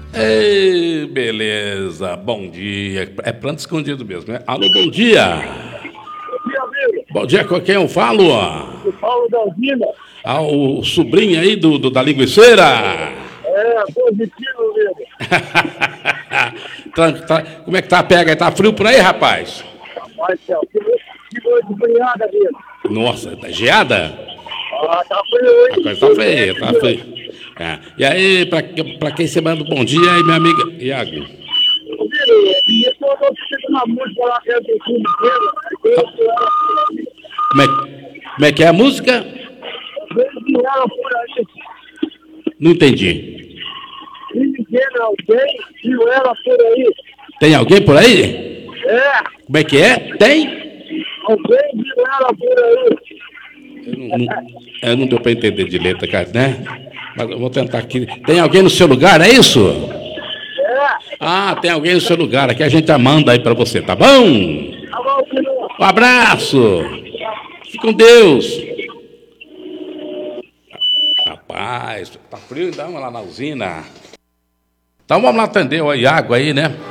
Ei, beleza, bom dia. É planta escondido mesmo, né? Alô, bom dia. Bom dia, amigo. Bom dia, com quem eu falo? O Paulo da Usina. Ah, o sobrinho aí da linguiceira. Positivo, amigo. Como é que tá a pega? Tá frio por aí, rapaz? Rapaz, céu, que noite banhada, amigo. Nossa, tá geada? Tá frio hoje. A coisa tá feia, tá feia. É. E aí, pra quem você manda um bom dia aí, minha amiga Iago? Amigo, e eu tô assistindo uma música lá dentro do filme dele. Como é que é a música? Vejo ela por aí. Não entendi. Se vendo alguém, viu ela por aí. Tem alguém por aí? Como é que é? Tem? Alguém viu ela por aí. Não deu para entender de letra, cara, né? Mas eu vou tentar aqui. Tem alguém no seu lugar, é isso? Ah, tem alguém no seu lugar. Aqui a gente manda aí para você, tá bom? Tá bom, filho. Um abraço. Fique com Deus. Rapaz, tá frio, dá uma lá na usina. Então vamos lá atender o Iago aí, né?